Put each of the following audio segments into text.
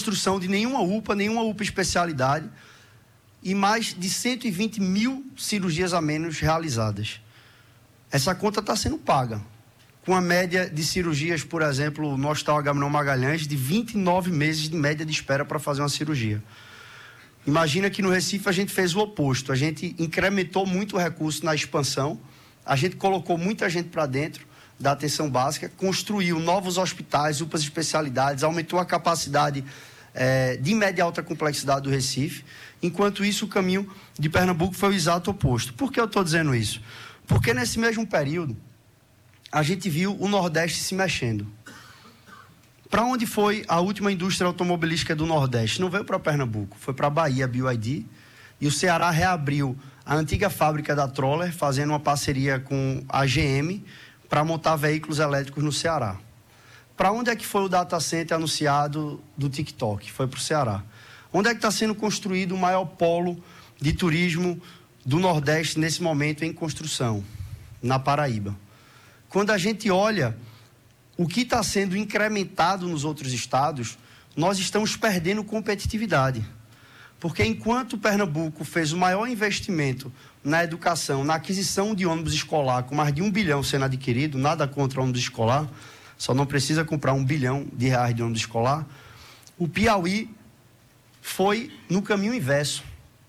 construção de nenhuma UPA especialidade e mais de 120 mil cirurgias a menos realizadas. Essa conta está sendo paga, com a média de cirurgias, por exemplo, no Hospital Agamenon Magalhães, de 29 meses de média de espera para fazer uma cirurgia. Imagina que no Recife a gente fez o oposto, a gente incrementou muito o recurso na expansão, a gente colocou muita gente para dentro da atenção básica, construiu novos hospitais, UPAs de especialidades, aumentou a capacidade de média e alta complexidade do Recife. Enquanto isso, o caminho de Pernambuco foi o exato oposto. Por que eu estou dizendo isso? Porque nesse mesmo período, a gente viu o Nordeste se mexendo. Para onde foi a última indústria automobilística do Nordeste? Não veio para Pernambuco, foi para a Bahia, BYD, e o Ceará reabriu a antiga fábrica da Troller, fazendo uma parceria com a GM para montar veículos elétricos no Ceará. Para onde é que foi o data center anunciado do TikTok? Foi para o Ceará. Onde é que está sendo construído o maior polo de turismo do Nordeste nesse momento em construção? Na Paraíba. Quando a gente olha o que está sendo incrementado nos outros estados, nós estamos perdendo competitividade. Porque enquanto Pernambuco fez o maior investimento na educação, na aquisição de ônibus escolar, com mais de R$1 bilhão sendo adquirido, nada contra ônibus escolar, só não precisa comprar R$1 bilhão de ônibus escolar, o Piauí foi no caminho inverso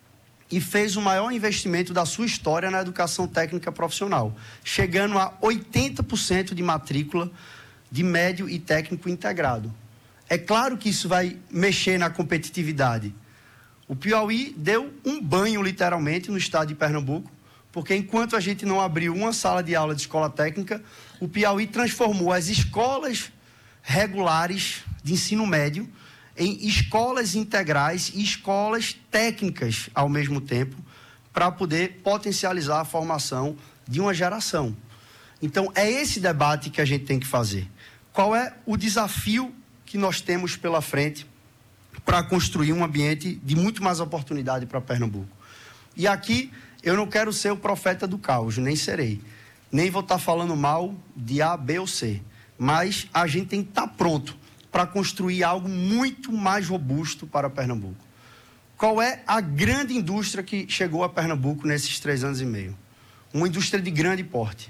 e fez o maior investimento da sua história na educação técnica profissional, chegando a 80% de matrícula de médio e técnico integrado. É claro que isso vai mexer na competitividade. O Piauí deu um banho, literalmente, no estado de Pernambuco, porque enquanto a gente não abriu uma sala de aula de escola técnica, o Piauí transformou as escolas regulares de ensino médio em escolas integrais e escolas técnicas ao mesmo tempo, para poder potencializar a formação de uma geração. Então, é esse debate que a gente tem que fazer. Qual é o desafio que nós temos pela frente para construir um ambiente de muito mais oportunidade para Pernambuco? E aqui, eu não quero ser o profeta do caos, nem serei. Nem vou estar falando mal de A, B ou C. Mas a gente tem que estar pronto para construir algo muito mais robusto para Pernambuco. Qual é a grande indústria que chegou a Pernambuco nesses 3 anos e meio? Uma indústria de grande porte.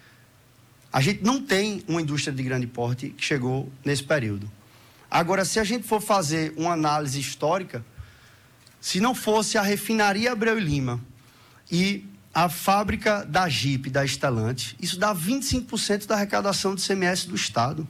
A gente não tem uma indústria de grande porte que chegou nesse período. Agora, se a gente for fazer uma análise histórica, se não fosse a refinaria Abreu e Lima e a fábrica da Jeep, da Stellantis, isso dá 25% da arrecadação do ICMS do Estado.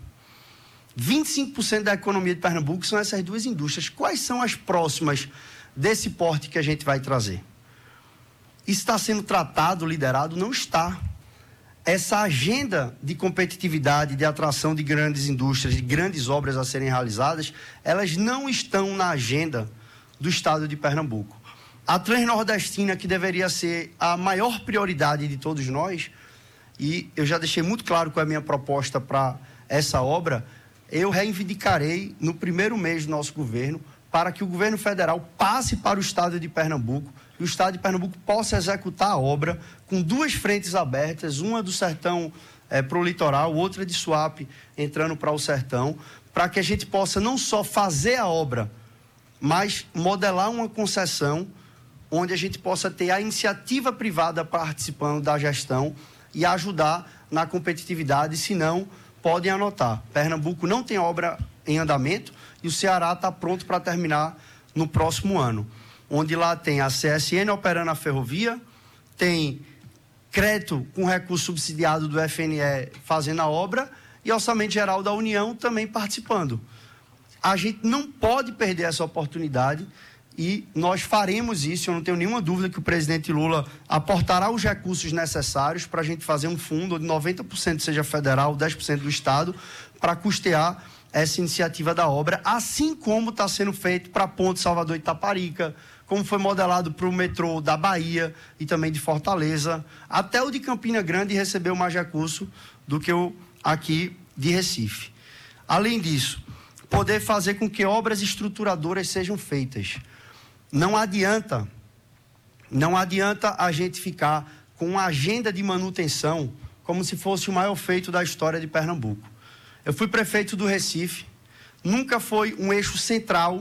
25% da economia de Pernambuco são essas duas indústrias. Quais são as próximas desse porte que a gente vai trazer? Isso está sendo tratado, liderado? Não está. Essa agenda de competitividade, de atração de grandes indústrias, de grandes obras a serem realizadas, elas não estão na agenda do estado de Pernambuco. A Transnordestina, que deveria ser a maior prioridade de todos nós, e eu já deixei muito claro qual é a minha proposta para essa obra, eu reivindicarei no primeiro mês do nosso governo para que o governo federal passe para o estado de Pernambuco e o estado de Pernambuco possa executar a obra com 2 frentes abertas, uma do sertão para o litoral, outra de Suape entrando para o sertão, para que a gente possa não só fazer a obra, mas modelar uma concessão onde a gente possa ter a iniciativa privada participando da gestão e ajudar na competitividade, senão podem anotar, Pernambuco não tem obra em andamento e o Ceará está pronto para terminar no próximo ano, onde lá tem a CSN operando a ferrovia, tem crédito com recurso subsidiado do FNE fazendo a obra e Orçamento Geral da União também participando. A gente não pode perder essa oportunidade e nós faremos isso. Eu não tenho nenhuma dúvida que o presidente Lula aportará os recursos necessários para a gente fazer um fundo onde 90% seja federal, 10% do estado, para custear essa iniciativa da obra, assim como está sendo feito para a Ponte Salvador Itaparica, como foi modelado para o metrô da Bahia e também de Fortaleza, até o de Campina Grande recebeu mais recurso do que o aqui de Recife. Além disso, poder fazer com que obras estruturadoras sejam feitas. Não adianta a gente ficar com uma agenda de manutenção como se fosse o maior feito da história de Pernambuco. Eu fui prefeito do Recife, nunca foi um eixo central